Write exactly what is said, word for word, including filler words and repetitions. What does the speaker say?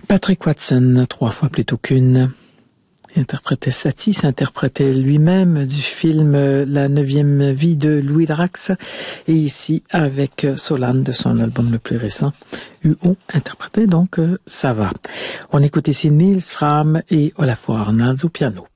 Patrick Watson, trois fois plutôt qu'une. Il interprétait Satie, s'interprétait lui-même du film La neuvième vie de Louis Drax, et ici avec Solane de son album le plus récent, U O, interprétait donc Ça va. On écoute ici Nils Fram et Olafur Arnalds au piano.